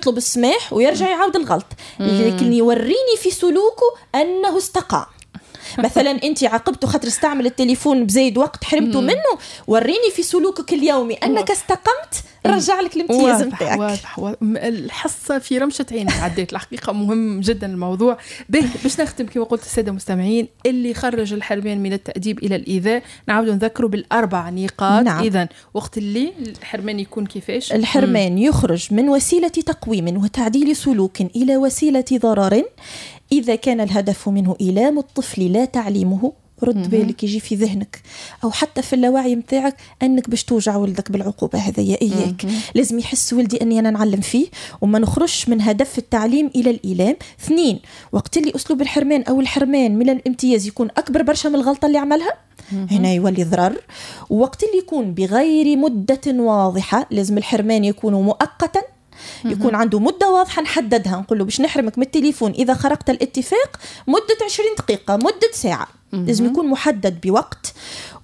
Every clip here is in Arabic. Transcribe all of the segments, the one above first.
يطلب السماح ويرجع يعاود الغلط، لكن يوريني في سلوكه أنه استقام. مثلا أنت عاقبته خاطر استعمل التليفون بزايد وقت حرمته منه، وريني في سلوكك اليومي أنك استقمت، رجع لك الامتياز متاعك. واضح. الحصة في رمشة عينك عديت. الحقيقة مهم جدا الموضوع. باش نختم كما قلت السادة المستمعين، اللي خرج الحرمان من التأديب إلى الإيذاء نعاود نذكره بالأربع نقاط. نعم. إذن وقت اللي الحرمان يكون كيفاش؟ الحرمان يخرج من وسيلة تقويم وتعديل سلوك إلى وسيلة ضرر إذا كان الهدف منه إيلام الطفل لا تعليمه. رد بالك يجي في ذهنك أو حتى في اللاوعي متاعك أنك باش توجع ولدك بالعقوبة هذه إياك. لازم يحس ولدي أني أنا نعلم فيه وما نخرجش من هدف التعليم إلى الإيلام. 2 وقت اللي أسلوب الحرمان أو الحرمان من الامتياز يكون أكبر برشا من الغلطة اللي عملها، هنا يولي ضرر. ووقت اللي يكون بغير مدة واضحة، لازم الحرمان يكون مؤقتا، يكون عنده مدة واضحة نحددها، نقول له باش نحرمك من التليفون إذا خرقت الاتفاق مدة 20 دقيقة، مدة ساعة، لازم يكون محدد بوقت.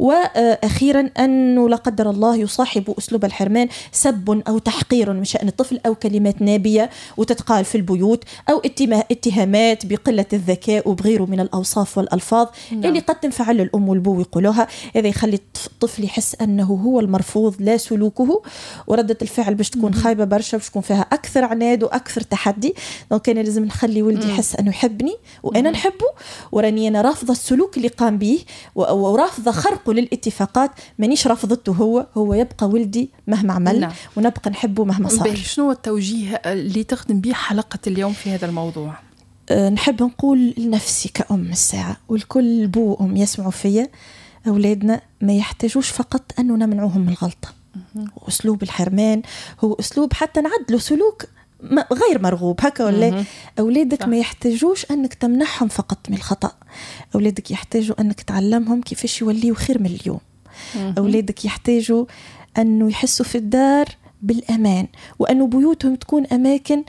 وأخيرا أنه لا قدر الله يصاحب أسلوب الحرمان سب أو تحقير من شأن الطفل أو كلمات نابية وتتقال في البيوت أو اتهامات بقلة الذكاء وبغيره من الأوصاف والألفاظ اللي قد تنفعل الأم والبو يقولوها. هذا يخلي الطفل يحس أنه هو المرفوض لا سلوكه، وردة الفعل باش تكون خايبة برشا، باش تكون فيها أكثر عناد وأكثر تحدي. دونك أنا لازم نخلي ولدي يحس أنه يحبني وأنا نحبه، وراني أنا رافضة السلوك اللي قام به ورافضة خرقه للاتفاقات، مانيش رافضته هو يبقى ولدي مهما عمل ونبقى نحبه مهما صار. شنو التوجيه اللي تخدم به حلقة اليوم في هذا الموضوع؟ نحب نقول لنفسي كأم الساعة والكل بو أم يسمعوا فيا، أولادنا ما يحتاجوش فقط أنه نمنعوهم من الغلطة. وأسلوب الحرمان هو أسلوب حتى نعدلوا سلوك غير مرغوب هكا ولا. أولادك ما يحتاجوش أنك تمنحهم فقط من الخطأ، أولادك يحتاجوا أنك تعلمهم كيفاش يوليوا خير من اليوم. أولادك يحتاجوا أنه يحسوا في الدار بالأمان، وأنه بيوتهم تكون أماكن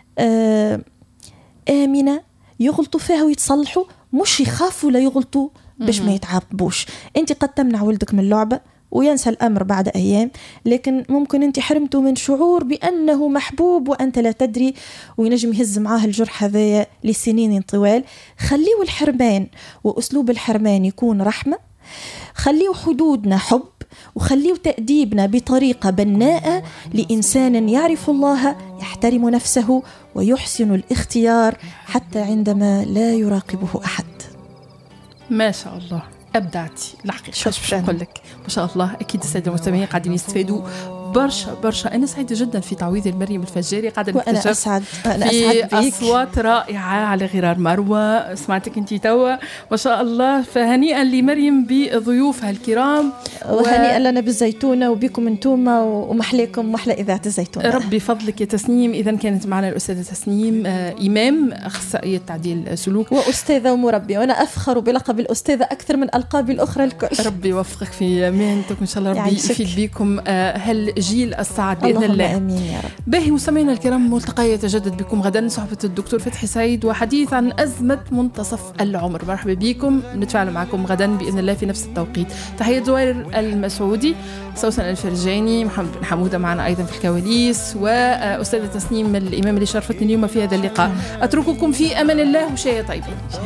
آمنة يغلطوا فيها ويتصلحوا، مش يخافوا لا يغلطوا باش ما يتعاقبوش. أنت قد تمنع ولدك من لعبة وينسى الأمر بعد أيام، لكن ممكن أنت حرمته من شعور بأنه محبوب وأنت لا تدري، وينجم يهز معاه الجرح هذايا لسنين طوال. خليه الحرمان وأسلوب الحرمان يكون رحمة، خليه حدودنا حب، وخليه تأديبنا بطريقة بناءة لإنسان يعرف الله، يحترم نفسه ويحسن الاختيار حتى عندما لا يراقبه أحد. ما شاء الله أبدعتي الحقيقة. شكرا لك ما شاء الله. أكيد السادة المستمعين قاعدين يستفادوا برشا. أنا سعيدة جدا في تعويض المريم الفجاري، قاعدة نكتشف في أصوات رائعة على غرار مروة. سمعتك أنتي توا ما شاء الله. فهنيئا لمريم بضيوفها الكرام، وهنيئا لنا بالزيتونة وبكم انتم ومحليكم محلى إذاعة الزيتونة. ربي فضلك يا تسنيم. إذا كانت معنا الأستاذة تسنيم إمام أخصائية تعديل سلوك وأستاذة ومربية، وأنا أفخر بلقب الأستاذة أكثر من ألقابي الأخرى الكل. ربي يوفقك في مهنتك إن شاء الله. ربي يفيد بكم هالجيل السعد بإذن الله. آمين يا رب. باهي مستمعينا الكرام، ملتقى يتجدد بكم غدا صحبة الدكتور فتحي سعيد وحديث عن أزمة منتصف العمر. مرحبا بكم، نتفاعل معكم غدا بإذن الله في نفس التوقيت. تحية زوير المسعودي، سوسن الفرجاني، محمد بن حمودة معنا أيضا في الكواليس، وأستاذة تسنيم الإمام اللي شرفتني اليوم في هذا اللقاء. أترككم في أمان الله وشيء طيب.